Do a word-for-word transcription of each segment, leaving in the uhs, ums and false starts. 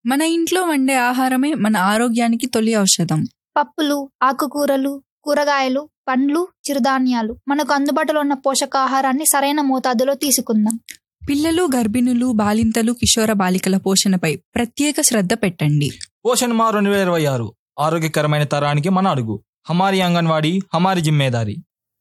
మన ఇంట్లో వండే ఆహారమే మన ఆరోగ్యానికి తొలి ఔషధం. పప్పులు, ఆకుకూరలు, కూరగాయలు, పండ్లు, చిరుధాన్యాలు మనకు అందుబాటులో ఉన్న పోషకాహారాన్ని సరైన మోతాదులో తీసుకుందాం. పిల్లలు, గర్భిణులు, బాలింతలు, కిషోర బాలికల పోషణపై ప్రత్యేక శ్రద్ధ పెట్టండి. పోషణ్ మా రెండు వేల ఇరవై ఆరు ఆరోగ్యకరమైన తరానికి మన అడుగు. Hamari anganwadi Hamari జిమ్మేదారి.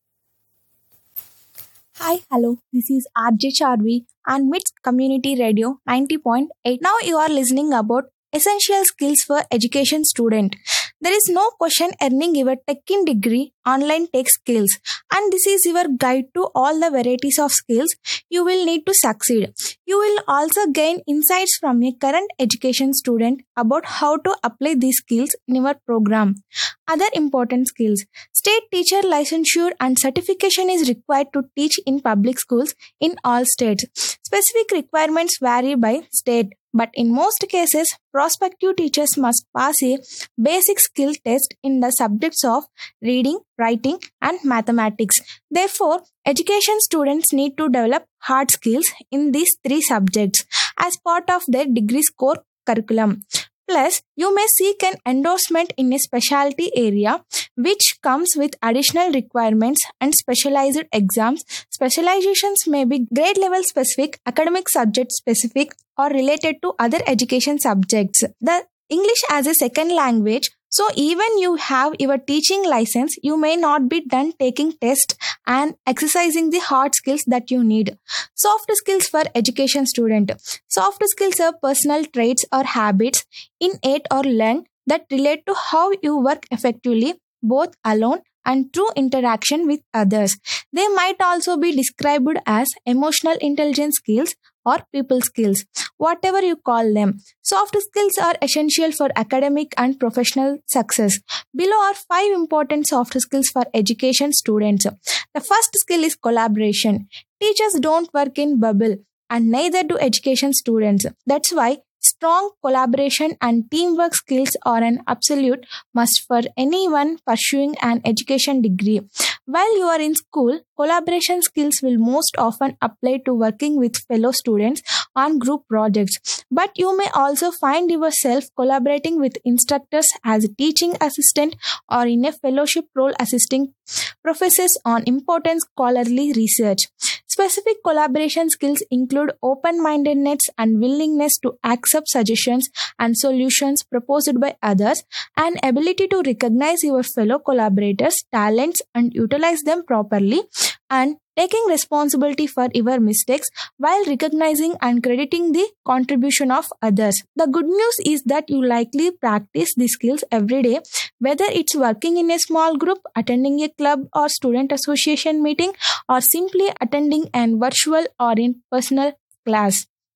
Hi, hello, this is R J Charvi and MITS Community Radio ninety point eight. Now you are listening about essential skills for education student. There is no question earning your tech in degree online tech skills, and this is your guide to all the varieties of skills you will need to succeed. You will also gain insights from a current education student about how to apply these skills in your program. Other important skills: state teacher licensure and certification is required to teach in public schools in all states. Specific requirements vary by state, but in most cases, prospective teachers must pass a basic skill test in the subjects of reading, writing, and mathematics. Therefore, education students need to develop hard skills in these three subjects as part of their degree's core curriculum. Plus, you may seek an endorsement in a specialty area, which comes with additional requirements and specialized exams. Specializations may be grade level specific, academic subject specific, or related to other education subjects. The English as a second language. So even you have your teaching license, you may not be done taking tests and exercising the hard skills that you need. Soft skills for education student. Soft skills are personal traits or habits, innate or learned, that relate to how you work effectively, both alone and through interaction with others. They might also be described as emotional intelligence skills or people skills, whatever you call them. Soft skills are essential for academic and professional success. Below are five important soft skills for education students. The first skill is collaboration. Teachers don't work in bubble, and neither do education students. That's why strong collaboration and teamwork skills are an absolute must for anyone pursuing an education degree. While you are in school, collaboration skills will most often apply to working with fellow students on group projects. But you may also find yourself collaborating with instructors as a teaching assistant or in a fellowship role assisting professors on important scholarly research. Specific collaboration skills include open-mindedness and willingness to accept suggestions and solutions proposed by others, and ability to recognize your fellow collaborators' talents and utilize them properly, and taking responsibility for your mistakes while recognizing and crediting the contribution of others. The good news is that you likely practice these skills every day, whether it's working in a small group, attending a club or student association meeting, or simply attending an virtual or in-person class.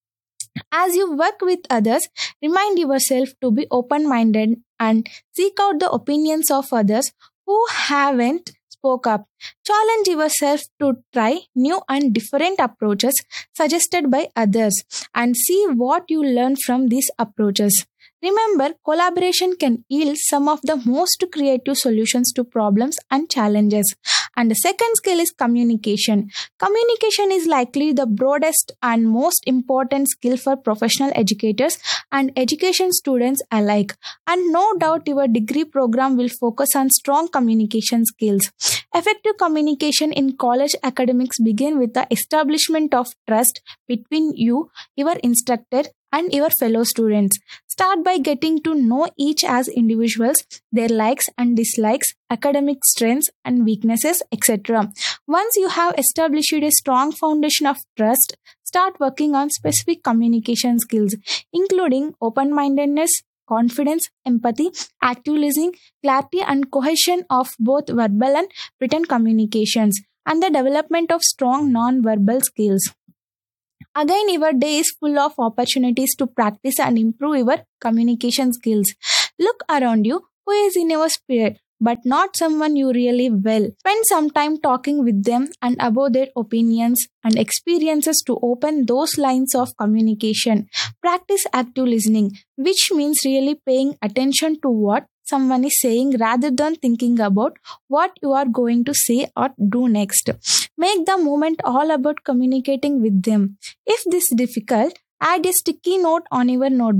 As you work with others, remind yourself to be open-minded and seek out the opinions of others who haven't spoke up. Challenge yourself to try new and different approaches suggested by others and see what you learn from these approaches. Remember, collaboration can yield some of the most creative solutions to problems and challenges. And the second skill is communication. Communication is likely the broadest and most important skill for professional educators and education students alike. And no doubt your degree program will focus on strong communication skills. Effective communication in college academics begin with the establishment of trust between you, your instructor, and your fellow students. Start by getting to know each as individuals, their likes and dislikes, academic strengths and weaknesses, et cetera. Once you have established a strong foundation of trust, start working on specific communication skills, including open-mindedness, confidence, empathy, active listening, clarity and cohesion of both verbal and written communications, and the development of strong non-verbal skills. Again, your day is full of opportunities to practice and improve your communication skills. Look around you. Who is in your sphere, but not someone you really well? Spend some time talking with them and about their opinions and experiences to open those lines of communication. Practice active listening, which means really paying attention to what someone is saying rather than thinking about what you are going to say or do next. Make the moment all about communicating with them. If this is difficult, add a sticky note on your notebook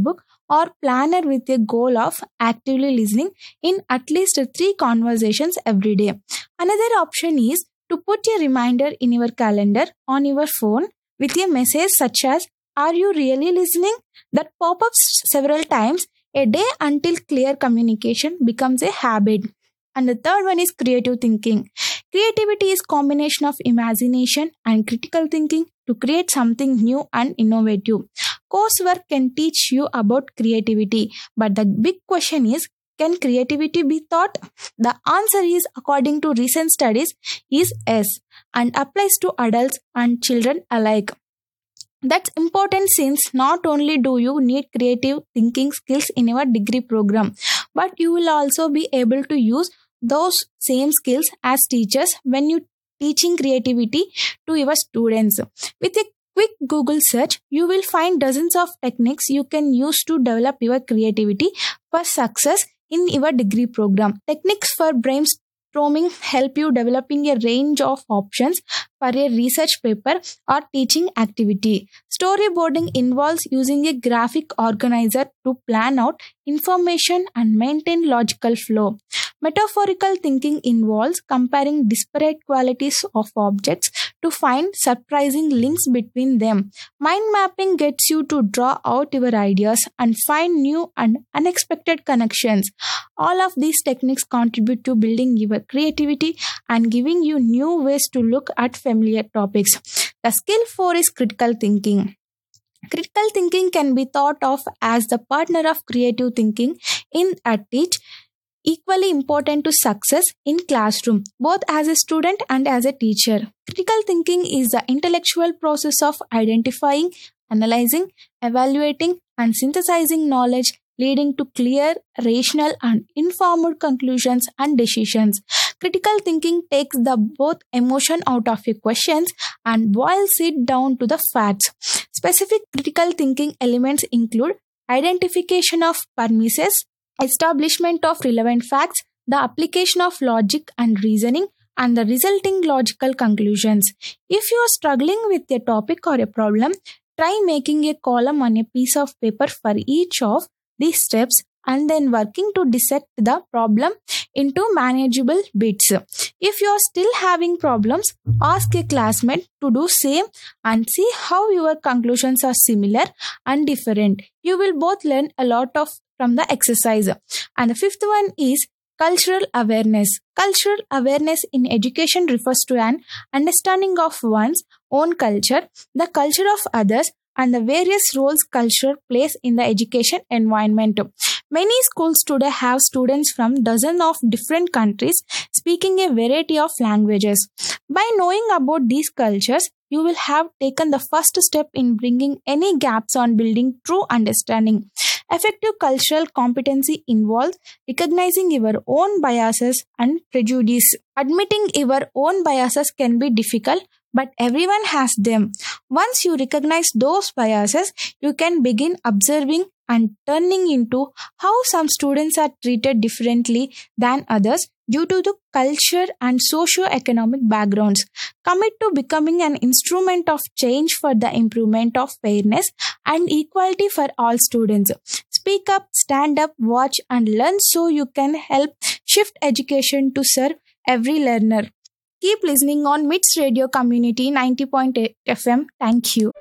or planner with a goal of actively listening in at least three conversations every day. Another option is to put a reminder in your calendar on your phone with a message such as, "Are you really listening?" that pop ups several times a day until clear communication becomes a habit. And the third one is creative thinking. Creativity is combination of imagination and critical thinking to create something new and innovative. Coursework can teach you about creativity, but the big question is, can creativity be taught? The answer is, according to recent studies, is yes, and applies to adults and children alike. That's important since not only do you need creative thinking skills in your degree program, but you will also be able to use those same skills as teachers when you teaching creativity to your students. With a quick Google search, you will find dozens of techniques you can use to develop your creativity for success in your degree program. Techniques for brainstorming help you developing a range of options for a research paper or teaching activity. Storyboarding involves using a graphic organizer to plan out information and maintain logical flow. Metaphorical thinking involves comparing disparate qualities of objects to find surprising links between them. Mind mapping gets you to draw out your ideas and find new and unexpected connections. All of these techniques contribute to building your creativity and giving you new ways to look at familiar topics. The skill four is critical thinking. Critical thinking can be thought of as the partner of creative thinking in a teach. Equally important to success in classroom, both as a student and as a teacher. Critical thinking is the intellectual process of identifying, analyzing, evaluating, and synthesizing knowledge, leading to clear, rational, and informed conclusions and decisions. Critical thinking takes the both emotion out of your questions and boils it down to the facts. Specific critical thinking elements include identification of premises, establishment of relevant facts, the application of logic and reasoning, and the resulting logical conclusions. If you are struggling with a topic or a problem, try making a column on a piece of paper for each of these steps and then working to dissect the problem into manageable bits. If you are still having problems, ask a classmate to do same and see how your conclusions are similar and different. You will both learn a lot of from the exercise. And the fifth one is cultural awareness. Cultural awareness in education refers to an understanding of one's own culture, the culture of others, and the various roles culture plays in the education environment. Many schools today have students from dozens of different countries speaking a variety of languages. By knowing about these cultures, you will have taken the first step in bringing any gaps on building true understanding. Effective cultural competency involves recognizing your own biases and prejudice. Admitting your own biases can be difficult, but everyone has them. Once you recognize those biases, you can begin observing and turning into how some students are treated differently than others due to the culture and socio-economic backgrounds. Commit to becoming an instrument of change for the improvement of fairness and equality for all students. Speak up, stand up, watch, and learn so you can help shift education to serve every learner. Keep listening on M I T S Radio Community ninety point eight F M. Thank you.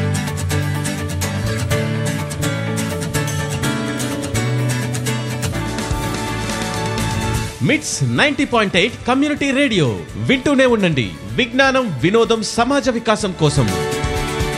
మిట్స్ ninety point eight community radio వింటూనే ఉండండి. విజ్ఞానం, వినోదం, సమాజ వికాసం కోసం.